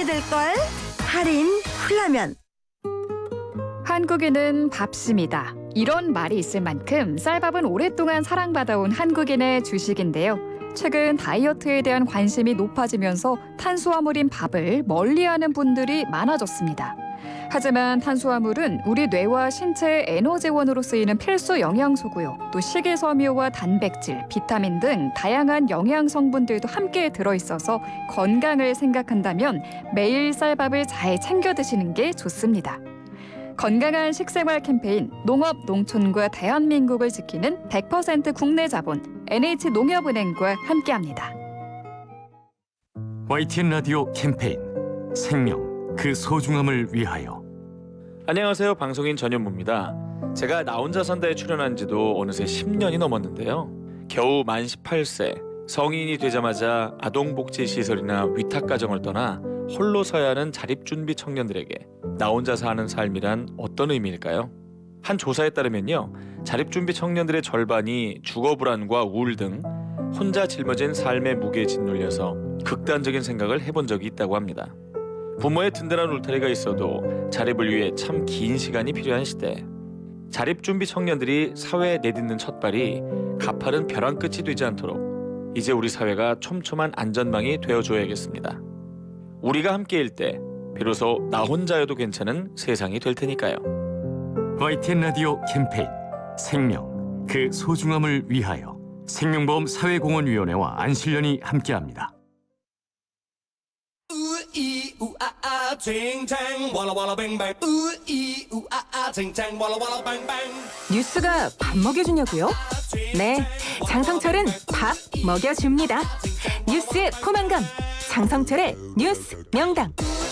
먹게 될걸? 할인 훌라면. 한국인은 밥심이다. 이런 말이 있을 만큼 쌀밥은 오랫동안 사랑받아온 한국인의 주식인데요. 최근 다이어트에 대한 관심이 높아지면서 탄수화물인 밥을 멀리하는 분들이 많아졌습니다. 하지만 탄수화물은 우리 뇌와 신체의 에너지원으로 쓰이는 필수 영양소고요. 또 식이섬유와 단백질, 비타민 등 다양한 영양 성분들도 함께 들어있어서 건강을 생각한다면 매일 쌀밥을 잘 챙겨 드시는 게 좋습니다. 건강한 식생활 캠페인 농업 농촌과 대한민국을 지키는 100% 국내 자본 NH농협은행과 함께합니다. YTN 라디오 캠페인 생명 그 소중함을 위하여. 안녕하세요. 방송인 전현무입니다. 제가 나 혼자 산다에 출연한 지도 어느새 10년이 넘었는데요. 겨우 만 18세, 성인이 되자마자 아동복지시설이나 위탁가정을 떠나 홀로 서야 하는 자립준비 청년들에게 나 혼자 사는 삶이란 어떤 의미일까요? 한 조사에 따르면요, 자립준비 청년들의 절반이 주거불안과 우울 등 혼자 짊어진 삶의 무게에 짓눌려서 극단적인 생각을 해본 적이 있다고 합니다. 부모의 든든한 울타리가 있어도 자립을 위해 참 긴 시간이 필요한 시대. 자립준비 청년들이 사회에 내딛는 첫발이 가파른 벼랑 끝이 되지 않도록 이제 우리 사회가 촘촘한 안전망이 되어줘야겠습니다. 우리가 함께일 때 비로소 나 혼자여도 괜찮은 세상이 될 테니까요. YTN 라디오 캠페인 생명 그 소중함을 위하여 생명보험 사회공헌위원회와 안실련이 함께합니다. 뉴스가 밥 먹여주냐고요? 네, 장성철은 밥 먹여줍니다. 뉴스의 포만감, 장성철의 뉴스 명당.